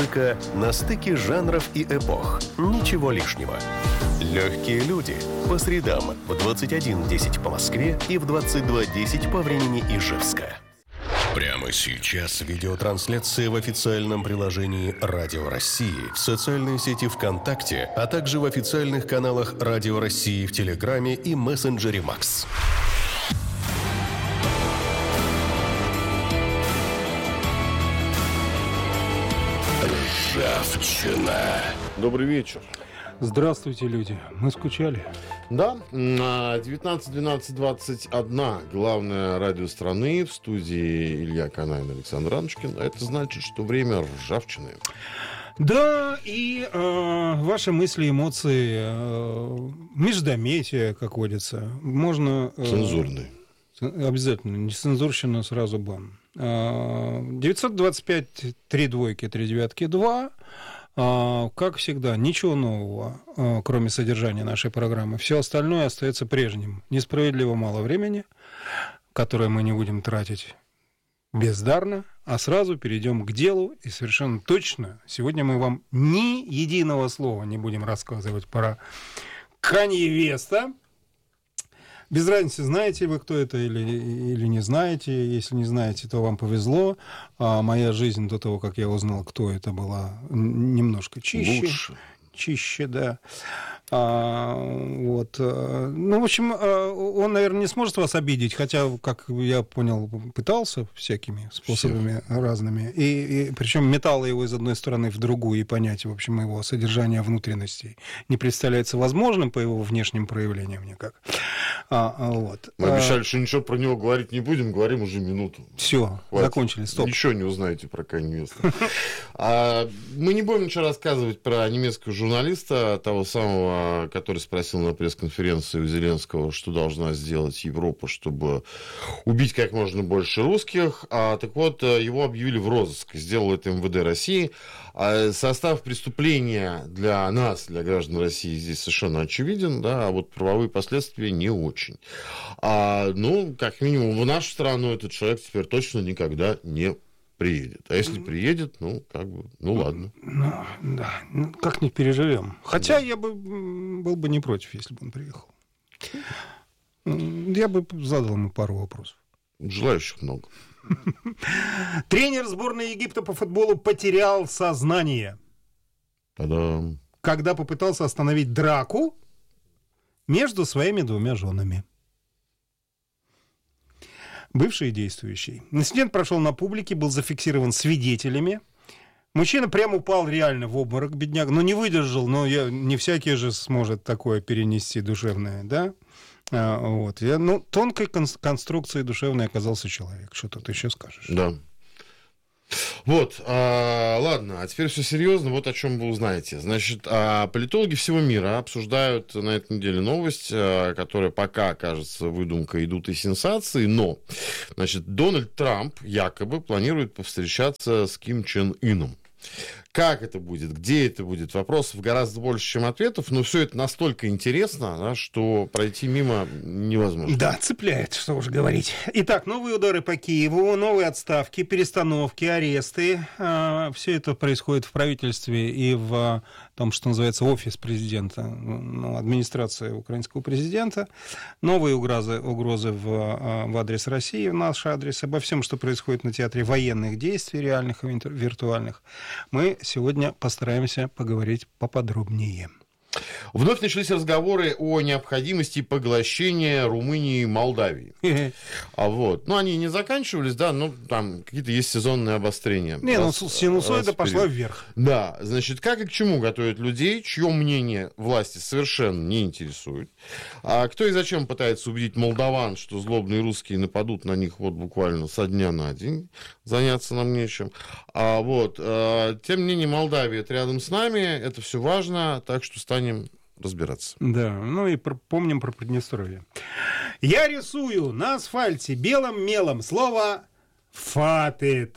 Музыка на стыке жанров и эпох. Ничего лишнего. Легкие люди. По средам в 21:10 по Москве и в 22:10 по времени Ижевска. Прямо сейчас видеотрансляция в официальном приложении «Радио России», в социальной сети ВКонтакте, а также в официальных каналах «Радио России» в Телеграме и мессенджере «Макс». Ржавчина. Добрый вечер. Здравствуйте, люди. Мы скучали. Да, 19:12:21. Главное радио страны. В студии Илья Канаин, Александр Анушкин. Это значит, что время ржавчины. Да, и ваши мысли, эмоции, междометия, как водится, можно... Цензурные. Обязательно. Нецензурщина сразу бан. 925-3 как всегда, ничего нового, кроме содержания нашей программы. Все остальное остается прежним. Несправедливо мало времени, которое мы не будем тратить бездарно, а сразу перейдем к делу. И совершенно точно сегодня мы вам ни единого слова не будем рассказывать про Канье Веста. Без разницы, знаете вы, кто это или не знаете. Если не знаете, то вам повезло. Моя жизнь до того, как я узнал, кто это, была немножко чище. Лучше. Чище, да. Вот. Ну, в общем, он, наверное, не сможет вас обидеть, хотя, как я понял, пытался всякими способами разными. И причем метал его из одной стороны в другую, и понять, в общем, его содержание внутренностей не представляется возможным по его внешним проявлениям никак. Вот. Мы обещали, что ничего про него говорить не будем, говорим уже минуту. Все, закончили, стоп. Ничего не узнаете про Канье Веста. Мы не будем ничего рассказывать про немецкого журналиста, того самого, который спросил на пресс-конференции у Зеленского, что должна сделать Европа, чтобы убить как можно больше русских. Так вот, его объявили в розыск. Сделал это МВД России. Состав преступления для нас, для граждан России, здесь совершенно очевиден, да, а вот правовые последствия не очень. Ну, как минимум, в нашу страну этот человек теперь точно никогда не приедет. А если приедет, ну, как бы, ну, ладно. Ну, да, как-нибудь переживем. Хотя я бы был бы не против, если бы он приехал. Я бы задал ему пару вопросов. Желающих много. Тренер сборной Египта по футболу потерял сознание. Та-дам. Когда попытался остановить драку между своими двумя женами. Бывший и действующий. Инцидент прошел на публике, был зафиксирован свидетелями. Мужчина прямо упал реально в обморок, бедняга. Но не выдержал, но не всякий же сможет такое перенести душевное, да? Вот. Тонкой конструкции душевной оказался человек. Что тут еще скажешь? Да. Вот, ладно, а теперь все серьезно, вот о чем вы узнаете. Значит, политологи всего мира обсуждают на этой неделе новость, которая пока кажется выдумкой, идут и сенсации, но, значит, Дональд Трамп якобы планирует повстречаться с Ким Чен Ыном. Как это будет, где это будет, вопросов гораздо больше, чем ответов, но все это настолько интересно, да, что пройти мимо невозможно. Да, цепляет, что уж говорить. Итак, новые удары по Киеву, новые отставки, перестановки, аресты. Все это происходит в правительстве и в том, что называется офис президента, администрация украинского президента. Новые угрозы в адрес России, в наш адрес, обо всем, что происходит на театре военных действий, реальных и виртуальных. Мы сегодня постараемся поговорить поподробнее. Вновь начались разговоры о необходимости поглощения Румынии и Молдавии. Вот. Ну, они не заканчивались, да, но там какие-то есть сезонные обострения. Синусоида пошла вверх. Да, значит, как и к чему готовят людей, чье мнение власти совершенно не интересует. А кто и зачем пытается убедить молдаван, что злобные русские нападут на них вот буквально со дня на день, заняться нам нечем. Тем не менее, Молдавия — это рядом с нами, это все важно, так что станем разбираться. Да, и помним про Приднестровье. Я рисую на асфальте белым мелом слово «фатет».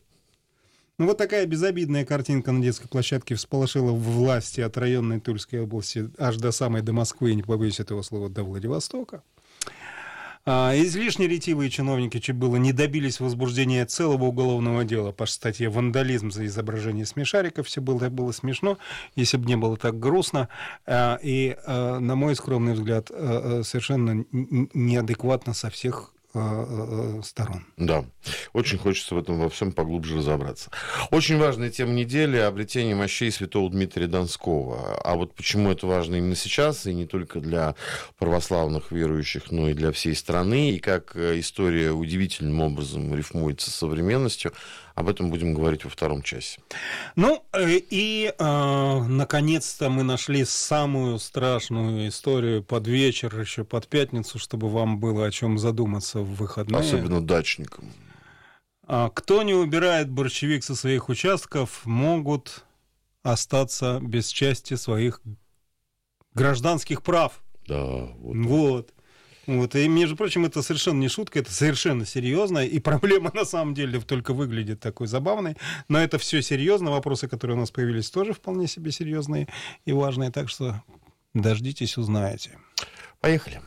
Вот такая безобидная картинка на детской площадке всполошила власти от районной Тульской области аж до Москвы, не побоюсь этого слова, до Владивостока. Излишне ретивые чиновники чуть было не добились возбуждения целого уголовного дела по статье «Вандализм за изображение смешариков». Все было смешно, если бы не было так грустно. И, на мой скромный взгляд, совершенно неадекватно со всех сторон. Да, очень хочется в этом во всем поглубже разобраться. Очень важная тема недели — обретение мощей святого Дмитрия Донского. А вот почему это важно именно сейчас, и не только для православных верующих, но и для всей страны, и как история удивительным образом рифмуется с современностью, об этом будем говорить во втором часе. Ну, и, наконец-то, мы нашли самую страшную историю под вечер, еще под пятницу, чтобы вам было о чем задуматься в выходные. Особенно дачникам. Кто не убирает борщевик со своих участков, могут остаться без части своих гражданских прав. Да, вот. Вот. И, между прочим, это совершенно не шутка, это совершенно серьезно, и проблема на самом деле только выглядит такой забавной, но это все серьезно, вопросы, которые у нас появились, тоже вполне себе серьезные и важные, так что дождитесь, узнаете. Поехали.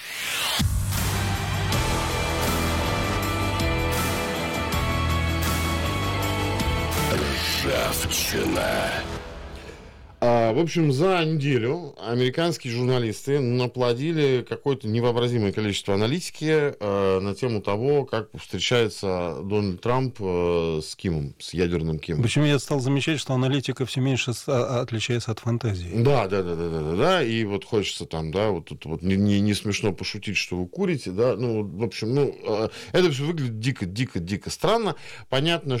Ржавчина. В общем, за неделю американские журналисты наплодили какое-то невообразимое количество аналитики на тему того, как встречается Дональд Трамп с Кимом, с ядерным Кимом. Почему я стал замечать, что аналитика все меньше отличается от фантазии. Да. И вот хочется там, да, вот тут вот не смешно пошутить, что вы курите, да. Ну, в общем, это все выглядит дико странно. Понятно,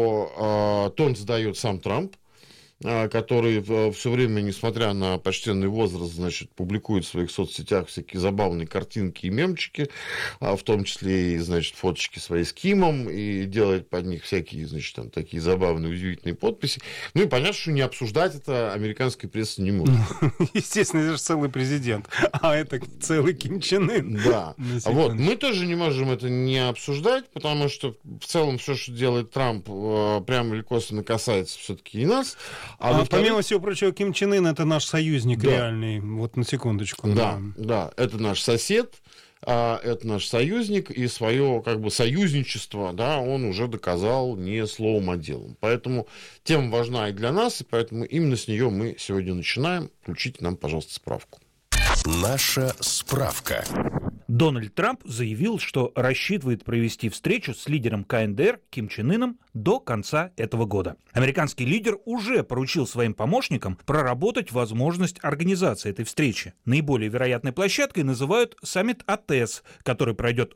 что тон задает сам Трамп, который все время, несмотря на почтенный возраст, значит, публикует в своих соцсетях всякие забавные картинки и мемчики, в том числе и, значит, фоточки свои с Кимом, и делает под них всякие, значит, там такие забавные, удивительные подписи. Ну и понятно, что не обсуждать это американская пресса не может. Естественно, это же целый президент, а это целый Ким Чен Ын. Да. Вот. Мы тоже не можем это не обсуждать, потому что в целом все, что делает Трамп, прямо или косвенно касается все-таки и нас. Помимо всего прочего, Ким Чен Ын — это наш союзник реальный. Вот на секундочку. Да, это наш сосед, это наш союзник, и свое как бы союзничество, да, он уже доказал не словом, а делом. Поэтому тема важна и для нас, и поэтому именно с нее мы сегодня начинаем. Включите нам, пожалуйста, справку. Наша справка. Дональд Трамп заявил, что рассчитывает провести встречу с лидером КНДР Ким Чен Ыном до конца этого года. Американский лидер уже поручил своим помощникам проработать возможность организации этой встречи. Наиболее вероятной площадкой называют саммит АТЭС, который пройдет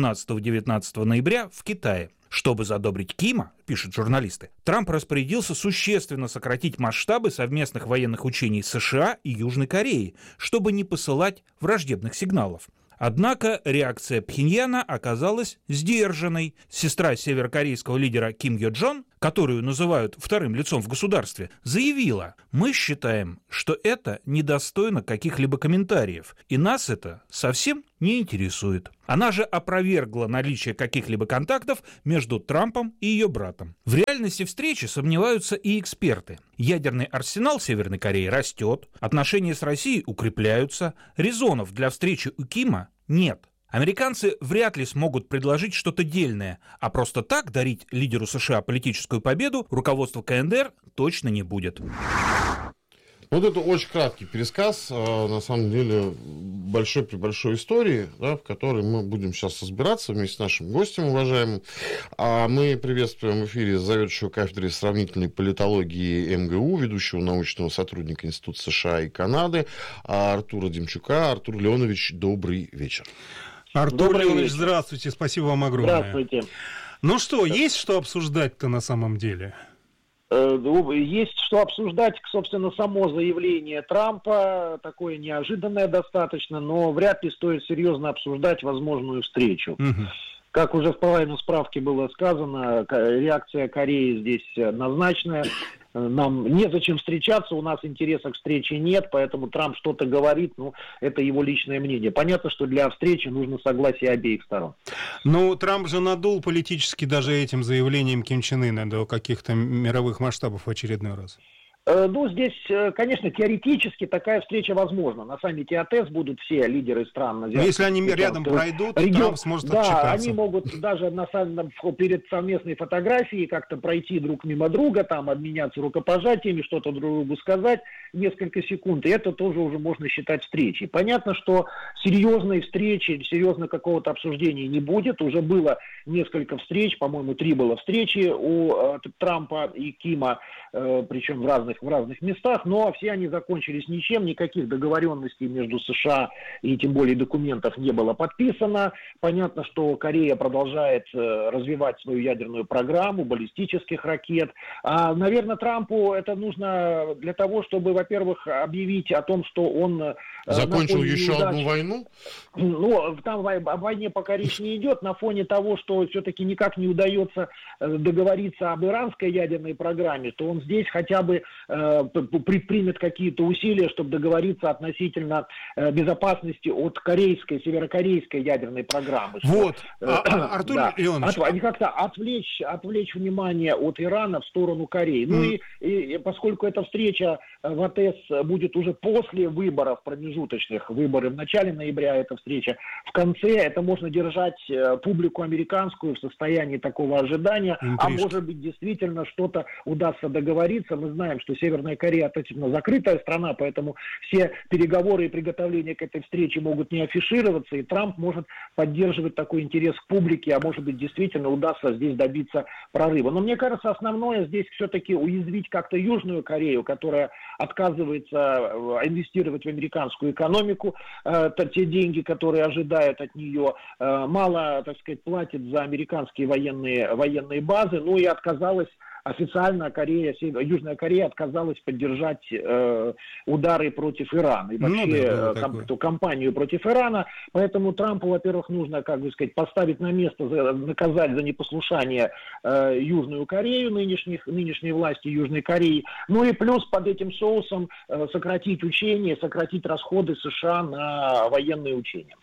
18-19 ноября в Китае. Чтобы задобрить Кима, пишут журналисты, Трамп распорядился существенно сократить масштабы совместных военных учений США и Южной Кореи, чтобы не посылать враждебных сигналов. Однако реакция Пхеньяна оказалась сдержанной. Сестра северокорейского лидера Ким Йо Джон, которую называют вторым лицом в государстве, заявила: «Мы считаем, что это недостойно каких-либо комментариев, и нас это совсем не интересует». Она же опровергла наличие каких-либо контактов между Трампом и ее братом. В реальности встречи сомневаются и эксперты. Ядерный арсенал Северной Кореи растет, отношения с Россией укрепляются, резонов для встречи у Кима нет. Американцы вряд ли смогут предложить что-то дельное, а просто так дарить лидеру США политическую победу руководство КНДР точно не будет. Вот это очень краткий пересказ, на самом деле, большой истории, да, в которой мы будем сейчас разбираться вместе с нашим гостем уважаемым. Мы приветствуем в эфире заведующего кафедрой сравнительной политологии МГУ, ведущего научного сотрудника Института США и Канады Артура Демчука. Артур Леонович, добрый вечер. Артур Леонович, здравствуйте, спасибо вам огромное. Здравствуйте. Ну что, есть что обсуждать-то на самом деле? Есть что обсуждать, собственно, само заявление Трампа, такое неожиданное достаточно, но вряд ли стоит серьезно обсуждать возможную встречу. Как уже в половину справки было сказано, реакция Кореи здесь однозначная. Нам незачем встречаться, у нас интереса к встрече нет, поэтому Трамп что-то говорит, это его личное мнение. Понятно, что для встречи нужно согласие обеих сторон. Ну, Трамп же надул политически даже этим заявлением Ким Чен Ына до каких-то мировых масштабов в очередной раз. Ну, здесь, конечно, теоретически такая встреча возможна. На саммите АТЭС будут все лидеры стран. Но если они рядом пройдут, Трамп сможет отчитаться. Да, они могут даже перед совместной фотографией как-то пройти друг мимо друга, там обменяться рукопожатиями, что-то друг другу сказать несколько секунд, и это тоже уже можно считать встречей. Понятно, что серьезной встречи, серьезного какого-то обсуждения не будет. Уже было несколько встреч, по-моему, 3 было встречи у Трампа и Кима, причем в разных местах, но все они закончились ничем, никаких договоренностей между США и тем более документов не было подписано. Понятно, что Корея продолжает развивать свою ядерную программу баллистических ракет. Наверное, Трампу это нужно для того, чтобы, во-первых, объявить о том, что он закончил еще одну войну? Ну, там о войне пока речь не идет, на фоне того, что все-таки никак не удается договориться об иранской ядерной программе, то он здесь хотя бы предпримет какие-то усилия, чтобы договориться относительно безопасности от северокорейской ядерной программы. Вот, Артур Леонович. Как-то отвлечь внимание от Ирана в сторону Кореи. Ну и поскольку эта встреча в АТЭС будет уже после выборов, промежуточных выборов, в начале ноября эта встреча, в конце, это можно держать публику американскую в состоянии такого ожидания, а может быть действительно что-то удастся договориться. Мы знаем, что Северная Корея относительно закрытая страна, поэтому все переговоры и приготовления к этой встрече могут не афишироваться, и Трамп может поддерживать такой интерес к публике, а может быть действительно удастся здесь добиться прорыва. Но мне кажется, основное здесь все-таки уязвить как-то Южную Корею, которая отказывается инвестировать в американскую экономику, те деньги, которые ожидают от нее, мало, так сказать, платит за американские военные базы, ну и отказалась официально Южная Корея отказалась поддержать удары против Ирана и вообще кампанию против Ирана. Поэтому Трампу, во-первых, нужно, как бы сказать, поставить на место, наказать за непослушание Южную Корею, нынешней власти Южной Кореи. Ну и плюс под этим соусом сократить учения, сократить расходы США на военные учения.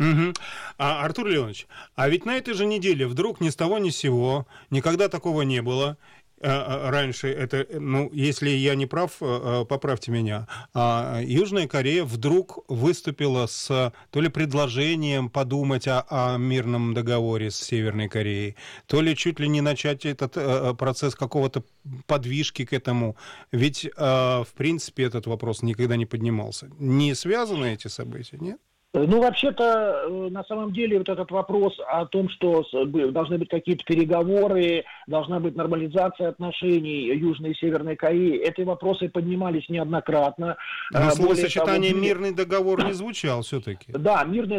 Артур Леонович, а ведь на этой же неделе вдруг ни с того ни с сего, никогда такого не было, раньше, это, ну, если я не прав, поправьте меня, Южная Корея вдруг выступила с то ли предложением подумать о мирном договоре с Северной Кореей, то ли чуть ли не начать этот процесс какого-то подвижки к этому. Ведь, в принципе, этот вопрос никогда не поднимался. Не связаны эти события, нет? Ну, вообще-то, на самом деле, вот этот вопрос о том, что должны быть какие-то переговоры, должна быть нормализация отношений Южной и Северной Кореи, эти вопросы поднимались неоднократно. Но словосочетание «мирный договор» не звучал все-таки. Да, мирный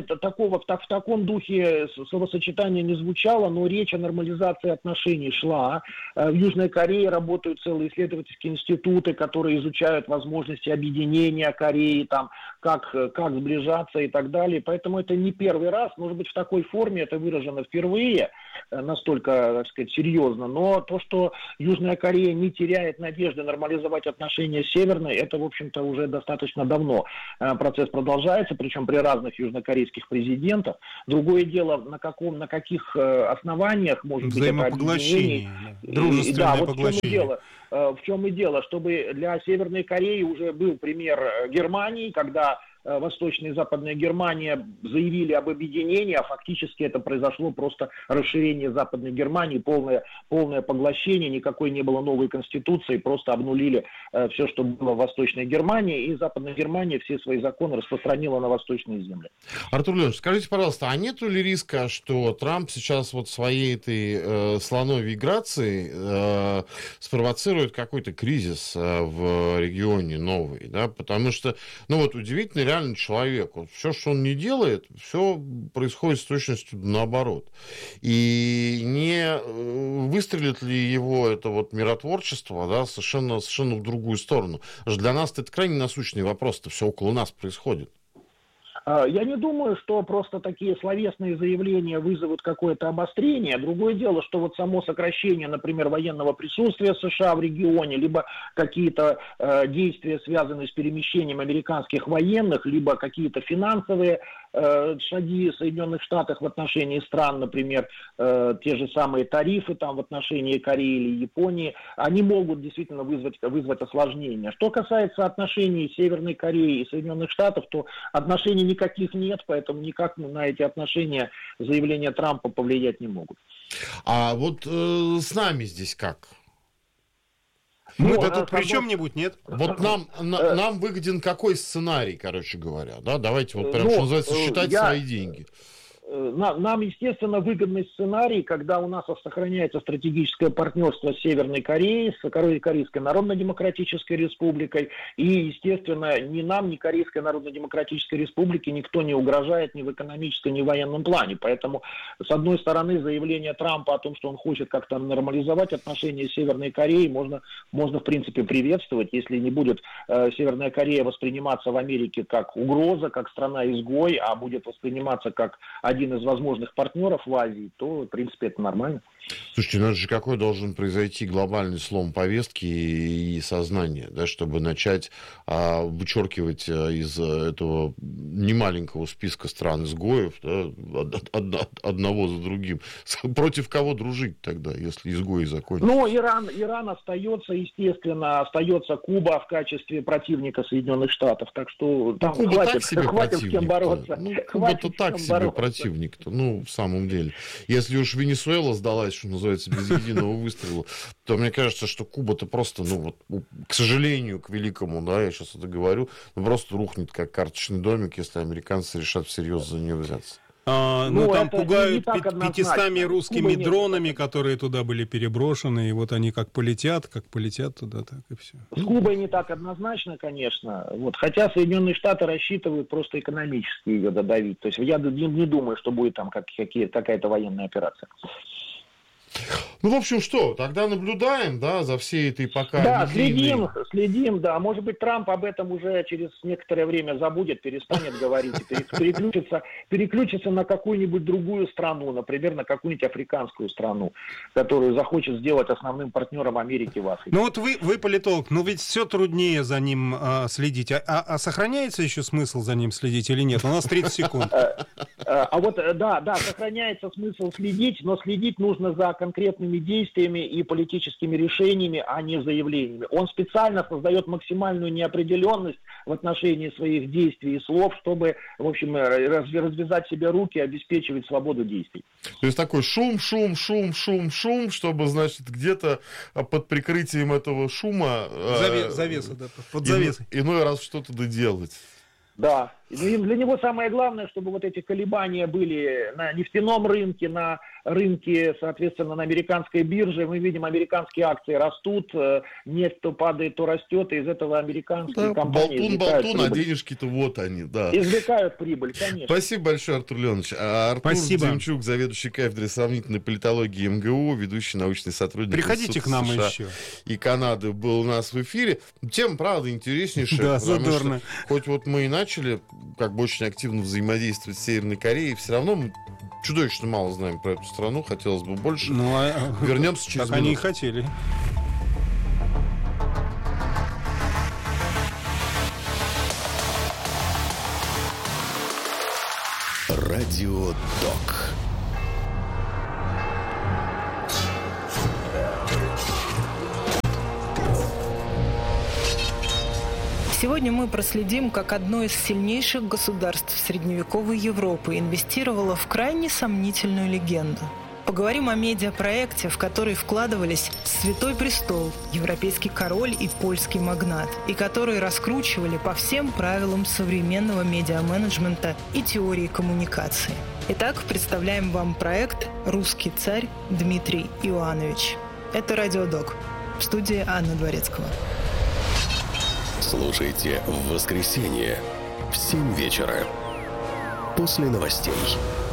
в таком духе словосочетание не звучало, но речь о нормализации отношений шла. В Южной Корее работают целые исследовательские институты, которые изучают возможности объединения Кореи, там, как сближаться и так далее. Поэтому это не первый раз, может быть, в такой форме это выражено впервые, настолько, так сказать, серьезно. Но то, что Южная Корея не теряет надежды нормализовать отношения с Северной, это, в общем-то, уже достаточно давно. Процесс продолжается, причем при разных южнокорейских президентах. Другое дело, на каких основаниях может быть это объединение. Дружественное поглощение. В чем и дело, чтобы для Северной Кореи уже был пример Германии, когда Восточная и Западная Германия заявили об объединении, а фактически это произошло просто расширение Западной Германии, полное поглощение, никакой не было новой конституции, просто обнулили все, что было в Восточной Германии, и Западная Германия все свои законы распространила на восточные земли. Артур Леонович, скажите, пожалуйста, а нету ли риска, что Трамп сейчас вот своей этой слоновьей грацией спровоцирует какой-то кризис в регионе новый, да, потому что, ну вот удивительно, реально человек, вот все, что он не делает, все происходит с точностью наоборот. И не выстрелит ли его это вот миротворчество, да, совершенно в другую сторону? Для нас это крайне насущный вопрос, это все около нас происходит. Я не думаю, что просто такие словесные заявления вызовут какое-то обострение. Другое дело, что вот само сокращение, например, военного присутствия США в регионе, либо какие-то действия, связанные с перемещением американских военных, либо какие-то финансовые шаги Соединенных Штатов в отношении стран, например, те же самые тарифы там в отношении Кореи или Японии, они могут действительно вызвать осложнения. Что касается отношений Северной Кореи и Соединенных Штатов, то отношений никаких нет, поэтому никак на эти отношения заявления Трампа повлиять не могут. А вот с нами здесь как? Мы-то тут при чем-нибудь, нет? Вот нам выгоден какой сценарий, короче говоря, да? Давайте вот прям, что называется, считать свои деньги. Нам, естественно, выгодный сценарий, когда у нас сохраняется стратегическое партнерство с Северной Кореей, с Корейской Народно-Демократической Республикой. И, естественно, ни нам, ни Корейской Народно-Демократической Республике никто не угрожает ни в экономическом, ни в военном плане. Поэтому, с одной стороны, заявление Трампа о том, что он хочет как-то нормализовать отношения с Северной Кореей, можно в принципе, приветствовать. Если не будет Северная Корея восприниматься в Америке как угроза, как страна-изгой, а будет восприниматься как один из возможных партнеров в Азии, то, в принципе, это нормально. Слушайте, ну это же какой должен произойти глобальный слом повестки и сознания, да, чтобы начать вычеркивать из этого немаленького списка стран-изгоев, да, одного за другим. Против кого дружить тогда, если изгои закончатся? Ну, Иран остается, естественно, остается Куба в качестве противника Соединенных Штатов, так что там Куба хватит с кем бороться. Ну, Куба-то так себе противник-то, ну, в самом деле. Если уж Венесуэла сдалась, что называется, без единого выстрела, то мне кажется, что Куба-то просто, ну, вот, к сожалению, к великому, да, я сейчас это говорю, просто рухнет как карточный домик, если американцы решат всерьез за нее взяться. Там пугают 500 русскими дронами, которые туда были переброшены, и вот они как полетят туда, так и все. С Кубой не так однозначно, конечно. Вот, хотя Соединенные Штаты рассчитывают просто экономически ее додавить. То есть я не думаю, что будет там какая-то военная операция. Ну, в общем, что, тогда наблюдаем, да, за всей этой пока... Да, следим, да. Может быть, Трамп об этом уже через некоторое время забудет, перестанет говорить, переключится на какую-нибудь другую страну, например, на какую-нибудь африканскую страну, которую захочет сделать основным партнером Америки в Африке. Ну, вот вы политолог, но ведь все труднее за ним следить. А сохраняется еще смысл за ним следить или нет? У нас 30 секунд. Да, сохраняется смысл следить, но следить нужно за конкретными действиями и политическими решениями, а не заявлениями. Он специально создает максимальную неопределенность в отношении своих действий и слов, чтобы, в общем, развязать себе руки и обеспечивать свободу действий. То есть такой шум, чтобы, значит, где-то под прикрытием этого шума... Завеса, да, под завесой. Иной раз что-то доделать. Да. И для него самое главное, чтобы вот эти колебания были на нефтяном рынке, на рынке, соответственно, на американской бирже. Мы видим, американские акции растут, нефть то падает, то растет, и из этого американские компании болтун, а денежки-то вот они, да. Извлекают прибыль, конечно. Спасибо большое, Артур Леонович. Артур Демчук, заведующий кафедрой сравнительной политологии МГУ, ведущий научный сотрудник Приходите к нам США еще. И Канады, был у нас в эфире. Тема, правда, интереснейшая. Да, задорно. Хоть вот мы и начали как бы очень активно взаимодействовать с Северной Кореей, все равно мы чудовищно мало знаем про эту страну, хотелось бы больше. Вернемся через минуту. Так они и хотели. Радио Док. Сегодня мы проследим, как одно из сильнейших государств средневековой Европы инвестировало в крайне сомнительную легенду. Поговорим о медиапроекте, в который вкладывались Святой Престол, европейский король и польский магнат, и который раскручивали по всем правилам современного медиаменеджмента и теории коммуникации. Итак, представляем вам проект «Русский царь» Дмитрий Иоанович. Это «Радио Док». В студии Анна Дворецкого. Слушайте в воскресенье в 7 вечера после новостей.